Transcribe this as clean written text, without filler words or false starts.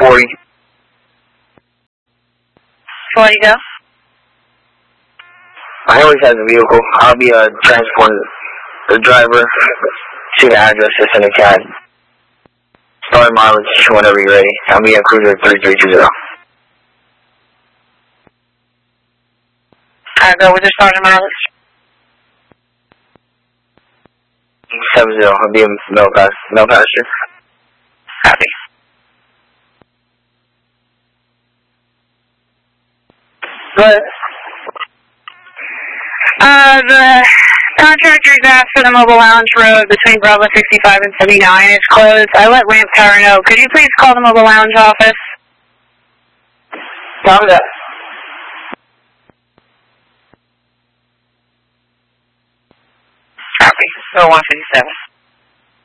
40. 40 go. I always have the vehicle. I'll be transporting the driver to the address that's in the CAD. Start mileage whenever you're ready. I'll be at Cruiser 3320. Alright, go with the starting mileage. 70. I'll be in Belfastre. Copy. But the contractor's asked for the Mobile Lounge Road between Bravo 65 and 79 is closed. I let Ramp Tower know. Could you please call the Mobile Lounge office? Copy that. Copy. 157.